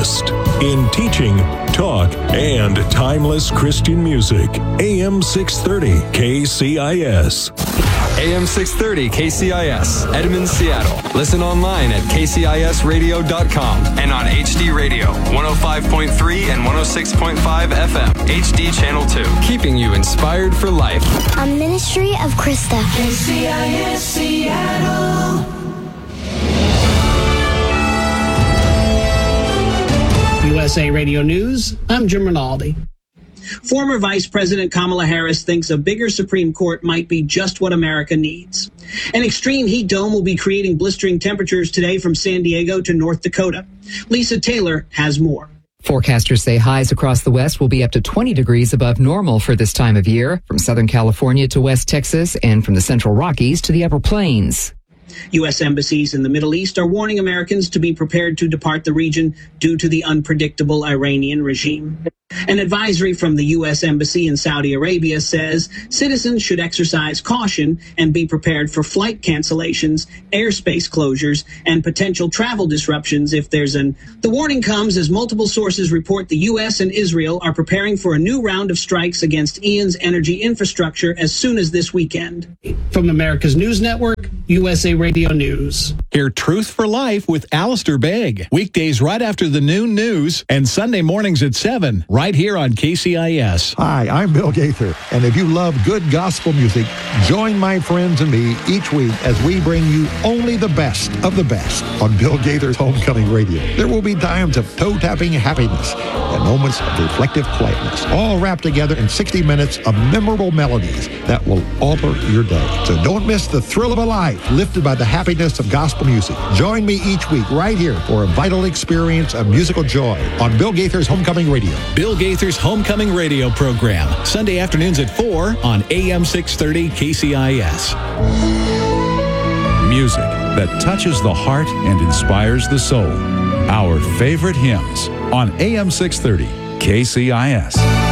best in teaching, talk, and timeless Christian music. AM 630 KCIS. AM 630 KCIS, Edmonds, Seattle. Listen online at kcisradio.com and on HD Radio, 105.3 and 106.5 FM, HD Channel 2. Keeping you inspired for life. A ministry of Krista. KCIS Seattle. USA Radio News, I'm Jim Rinaldi. Former Vice President Kamala Harris thinks a bigger Supreme Court might be just what America needs. An extreme heat dome will be creating blistering temperatures today from San Diego to North Dakota. Lisa Taylor has more. Forecasters say highs across the West will be up to 20 degrees above normal for this time of year, from Southern California to West Texas and from the Central Rockies to the Upper Plains. U.S. embassies in the Middle East are warning Americans to be prepared to depart the region due to the unpredictable Iranian regime. An advisory from the U.S. Embassy in Saudi Arabia says citizens should exercise caution and be prepared for flight cancellations, airspace closures, and potential travel disruptions if there's an. The warning comes as multiple sources report the U.S. and Israel are preparing for a new round of strikes against Iran's energy infrastructure as soon as this weekend. From America's News Network, USA Radio News. Hear Truth for Life with Alistair Begg. Weekdays right after the noon news and Sunday mornings at 7, right here on KCIS. Hi, I'm Bill Gaither, and if you love good gospel music, join my friends and me each week as we bring you only the best of the best on Bill Gaither's Homecoming Radio. There will be times of toe-tapping happiness and moments of reflective quietness, all wrapped together in 60 minutes of memorable melodies that will alter your day. So don't miss the thrill of a life lifted by the happiness of gospel music. Join me each week right here for a vital experience of musical joy on Bill Gaither's Homecoming Radio. Bill Gaither's Homecoming Radio program, Sunday afternoons at 4 on AM 630 KCIS. Music that touches the heart and inspires the soul. Our favorite hymns on AM 630 KCIS.